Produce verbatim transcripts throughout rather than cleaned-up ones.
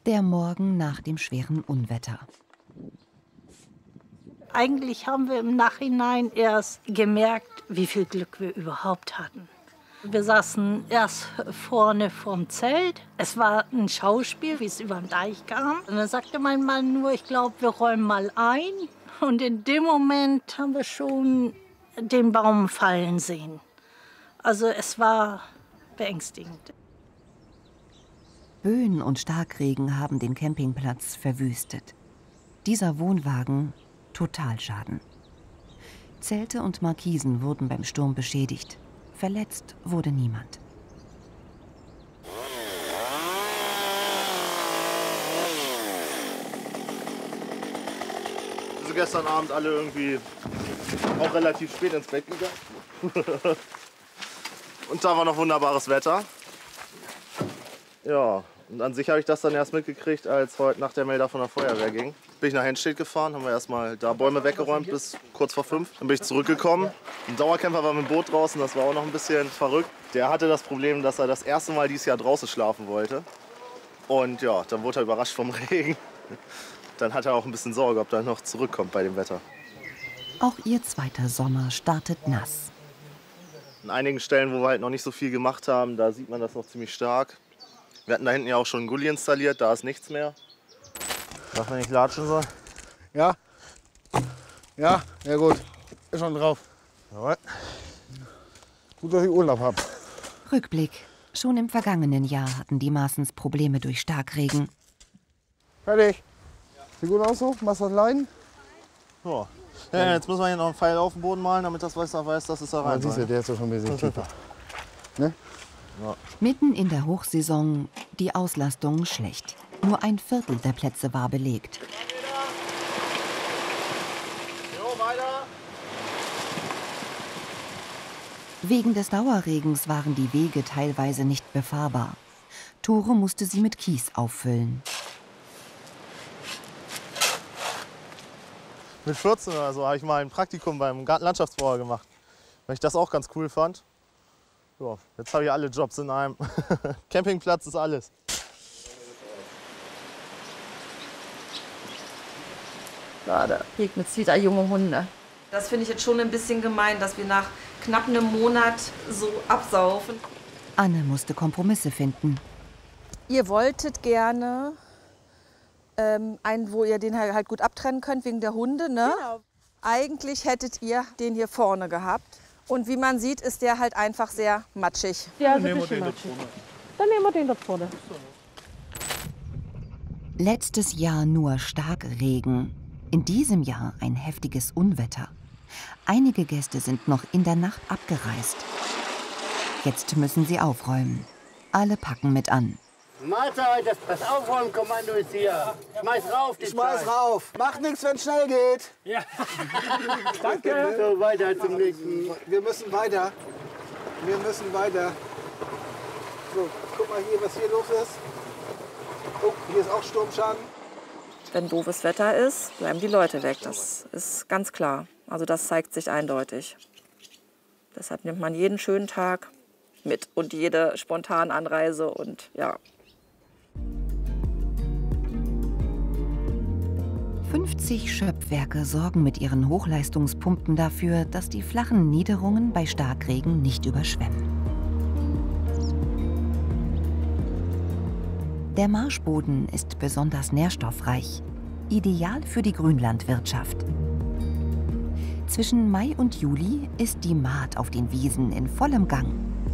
Der Morgen nach dem schweren Unwetter. Eigentlich haben wir im Nachhinein erst gemerkt, wie viel Glück wir überhaupt hatten. Wir saßen erst vorne vorm Zelt. Es war ein Schauspiel, wie es über den Deich kam. Und dann sagte mein Mann nur, ich glaube, wir räumen mal ein. Und in dem Moment haben wir schon den Baum fallen sehen. Also es war beängstigend. Böen und Starkregen haben den Campingplatz verwüstet. Dieser Wohnwagen Totalschaden. Zelte und Markisen wurden beim Sturm beschädigt. Verletzt wurde niemand. Wir sind gestern Abend alle irgendwie auch relativ spät ins Bett gegangen. Und da war noch wunderbares Wetter. Ja, und an sich habe ich das dann erst mitgekriegt, als heute Nacht der Melder von der Feuerwehr ging. Bin ich nach Henstedt gefahren, haben wir erstmal da Bäume weggeräumt bis kurz vor fünf. Dann bin ich zurückgekommen. Ein Dauercamper war mit dem Boot draußen, das war auch noch ein bisschen verrückt. Der hatte das Problem, dass er das erste Mal dieses Jahr draußen schlafen wollte. Und ja, dann wurde er überrascht vom Regen. Dann hat er auch ein bisschen Sorge, ob er noch zurückkommt bei dem Wetter. Auch ihr zweiter Sommer startet nass. An einigen Stellen, wo wir halt noch nicht so viel gemacht haben, da sieht man das noch ziemlich stark. Wir hatten da hinten ja auch schon einen Gully installiert, da ist nichts mehr. Darf man nicht latschen soll? Ja. Ja, ja gut. Ist schon drauf. Jawohl. Gut, dass ich Urlaub habe. Rückblick. Schon im vergangenen Jahr hatten die Maaßens Probleme durch Starkregen. Fertig. Sieht gut aus so? Machst du das Leiden? Ja. Ja, jetzt müssen wir hier noch einen Pfeil auf den Boden malen, damit das Wasser weiß, dass es da rein Ja, siehst du, der ist doch schon ein bisschen tiefer. Ne? Ja. Mitten in der Hochsaison die Auslastung schlecht. Nur ein Viertel der Plätze war belegt. Jo, weiter. Wegen des Dauerregens waren die Wege teilweise nicht befahrbar. Tore musste sie mit Kies auffüllen. Mit vierzehn oder so habe ich mal ein Praktikum beim Landschaftsbauer gemacht, weil ich das auch ganz cool fand. Ja, jetzt habe ich alle Jobs in einem. Campingplatz ist alles. Gerade regnet es wieder junge Hunde. Das finde ich jetzt schon ein bisschen gemein, dass wir nach knapp einem Monat so absaufen. Anne musste Kompromisse finden. Ihr wolltet gerne ähm, einen, wo ihr den halt gut abtrennen könnt wegen der Hunde, ne? Genau. Eigentlich hättet ihr den hier vorne gehabt. Und wie man sieht, ist der halt einfach sehr matschig. Ja, so ein bisschen matschig. Dann nehmen wir den da vorne. Letztes Jahr nur Starkregen. In diesem Jahr ein heftiges Unwetter. Einige Gäste sind noch in der Nacht abgereist. Jetzt müssen sie aufräumen. Alle packen mit an. Mahlzeit, das, das Aufräumkommando ist hier. Schmeiß rauf, die Schmeiß Zeit. rauf. Macht nichts, wenn es schnell geht. Ja. Danke. So, weiter zum nächsten. Wir müssen weiter. Wir müssen weiter. So, guck mal hier, was hier los ist. Oh, hier ist auch Sturmschaden. Wenn doofes Wetter ist, bleiben die Leute weg. Das ist ganz klar. Also das zeigt sich eindeutig. Deshalb nimmt man jeden schönen Tag mit und jede spontane Anreise und ja. fünfzig Schöpfwerke sorgen mit ihren Hochleistungspumpen dafür, dass die flachen Niederungen bei Starkregen nicht überschwemmen. Der Marschboden ist besonders nährstoffreich, ideal für die Grünlandwirtschaft. Zwischen Mai und Juli ist die Mahd auf den Wiesen in vollem Gang.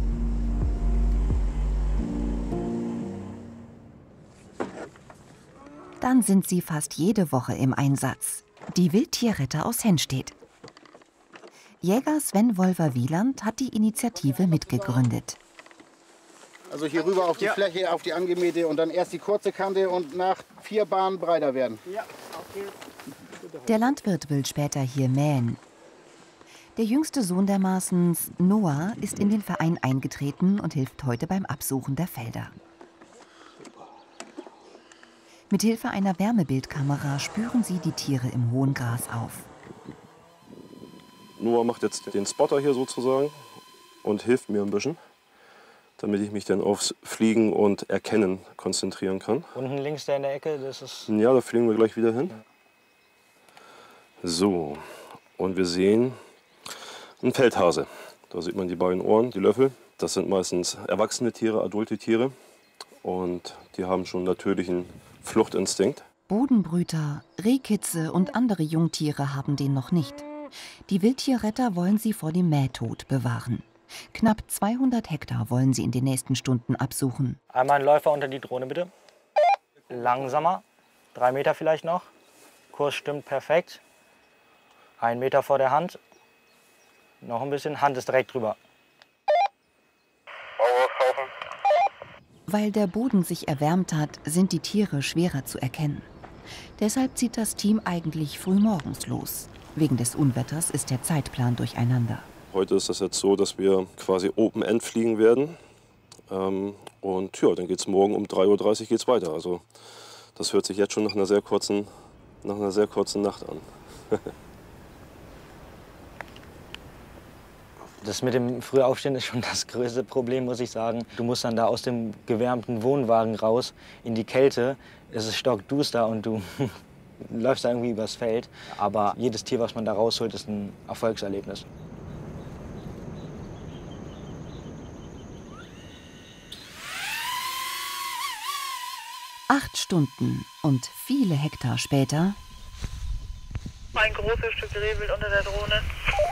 Dann sind sie fast jede Woche im Einsatz. Die Wildtierretter aus Henstedt. Jäger Sven Wolver-Wieland hat die Initiative mitgegründet. Also hier rüber auf die ja. Fläche, auf die angemähte und dann erst die kurze Kante und nach vier Bahnen breiter werden. Ja, okay. Der Landwirt will später hier mähen. Der jüngste Sohn der Maaßens, Noah, ist in den Verein eingetreten und hilft heute beim Absuchen der Felder. Mit Hilfe einer Wärmebildkamera spüren sie die Tiere im hohen Gras auf. Noah macht jetzt den Spotter hier sozusagen und hilft mir ein bisschen, damit ich mich dann aufs Fliegen und Erkennen konzentrieren kann. Unten links da in der Ecke, das ist... Ja, da fliegen wir gleich wieder hin. So, und wir sehen einen Feldhase. Da sieht man die beiden Ohren, die Löffel. Das sind meistens erwachsene Tiere, adulte Tiere. Und die haben schon natürlichen Fluchtinstinkt. Bodenbrüter, Rehkitze und andere Jungtiere haben den noch nicht. Die Wildtierretter wollen sie vor dem Mähtod bewahren. Knapp zweihundert Hektar wollen sie in den nächsten Stunden absuchen. Einmal ein Läufer unter die Drohne, bitte. Langsamer, drei Meter vielleicht noch. Kurs stimmt perfekt. Ein Meter vor der Hand. Noch ein bisschen, Hand ist direkt drüber. Weil der Boden sich erwärmt hat, sind die Tiere schwerer zu erkennen. Deshalb zieht das Team eigentlich frühmorgens los. Wegen des Unwetters ist der Zeitplan durcheinander. Heute ist es jetzt so, dass wir quasi Open End fliegen werden. Ähm, und ja, dann geht es morgen um drei Uhr dreißig geht's weiter. Also das hört sich jetzt schon nach einer sehr kurzen, nach einer sehr kurzen Nacht an. Das mit dem Frühaufstehen ist schon das größte Problem, muss ich sagen. Du musst dann da aus dem gewärmten Wohnwagen raus in die Kälte. Es ist stockduster und du läufst da irgendwie übers Feld. Aber jedes Tier, was man da rausholt, ist ein Erfolgserlebnis. Acht Stunden und viele Hektar später. Ein großes Stück Rehwild unter der Drohne.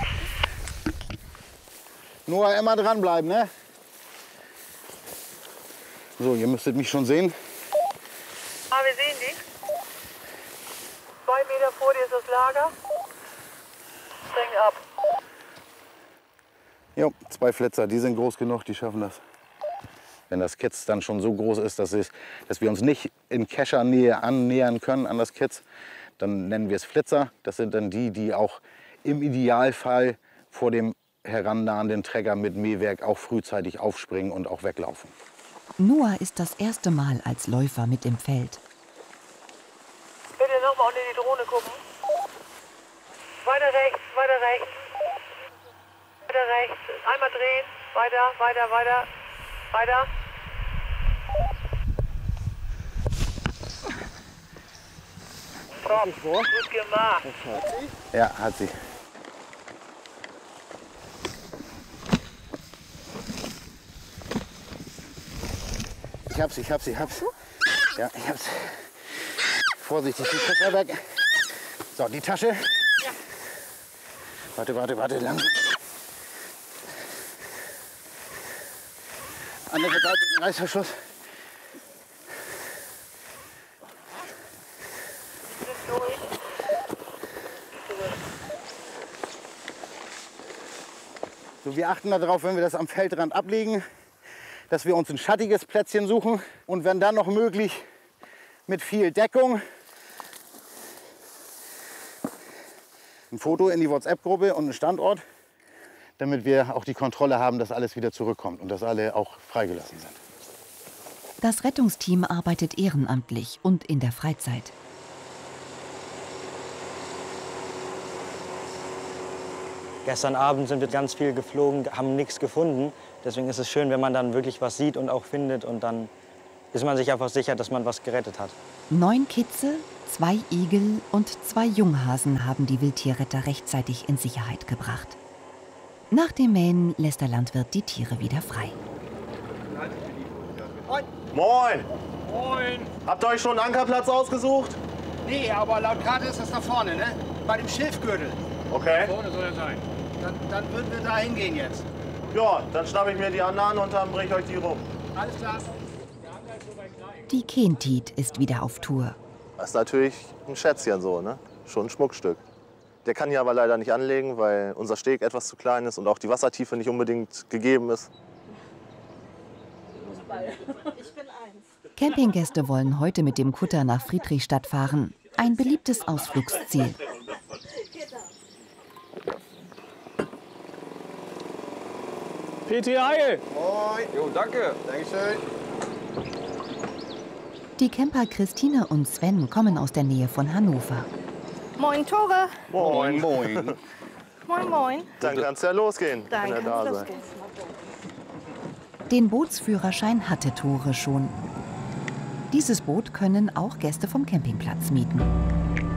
Nur immer dranbleiben, ne? So, ihr müsstet mich schon sehen. Ah, wir sehen die. Zwei Meter vor dir ist das Lager. Streng ab. Jo, zwei Flitzer, die sind groß genug, die schaffen das. Wenn das Kitz dann schon so groß ist, dass, es, dass wir uns nicht in Keshernähe annähern können an das Kitz, dann nennen wir es Flitzer. Das sind dann die, die auch im Idealfall vor dem herannahenden Träger mit Mähwerk auch frühzeitig aufspringen und auch weglaufen. Noah ist das erste Mal als Läufer mit im Feld. Bitte nochmal unter die Drohne gucken. Weiter rechts, weiter rechts. Weiter rechts. Einmal drehen. Weiter, weiter, weiter. Weiter. Top. Gut gemacht. Ja, hat sie. Ich hab's, ich hab's, ich hab's. Ja, ich hab's. Vorsichtig, die Tasche weg. So, die Tasche. Ja. Warte, warte, warte, lang. Andere Seite, den Reißverschluss. So, wir achten darauf, wenn wir das am Feldrand ablegen, dass wir uns ein schattiges Plätzchen suchen und wenn dann noch möglich mit viel Deckung ein Foto in die WhatsApp-Gruppe und einen Standort, damit wir auch die Kontrolle haben, dass alles wieder zurückkommt und dass alle auch freigelassen sind. Das Rettungsteam arbeitet ehrenamtlich und in der Freizeit. Gestern Abend sind wir ganz viel geflogen, haben nichts gefunden. Deswegen ist es schön, wenn man dann wirklich was sieht und auch findet. Und dann ist man sich einfach sicher, dass man was gerettet hat. Neun Kitze, zwei Igel und zwei Junghasen haben die Wildtierretter rechtzeitig in Sicherheit gebracht. Nach dem Mähen lässt der Landwirt die Tiere wieder frei. Moin! Moin! Habt ihr euch schon einen Ankerplatz ausgesucht? Nee, aber laut Karte ist das da vorne, ne? Bei dem Schilfgürtel. Okay. Vorne soll er sein. Dann, dann würden wir da hingehen jetzt. Ja, dann schnappe ich mir die anderen und dann bringe ich euch die rum. Alles klar. Die Kentit ist wieder auf Tour. Das ist natürlich ein Schätzchen so, ne? Schon ein Schmuckstück. Der kann hier aber leider nicht anlegen, weil unser Steg etwas zu klein ist und auch die Wassertiefe nicht unbedingt gegeben ist. Ich bin eins. Campinggäste wollen heute mit dem Kutter nach Friedrichstadt fahren. Ein beliebtes Ausflugsziel. P T Heil! Moin! Jo, danke! Dankeschön! Die Camper Christine und Sven kommen aus der Nähe von Hannover. Moin, Tore. Moin. Moin. Moin, moin. Dann kann's ja losgehen. Dann wenn ihr kann's da losgehen. Den Bootsführerschein hatte Tore schon. Dieses Boot können auch Gäste vom Campingplatz mieten.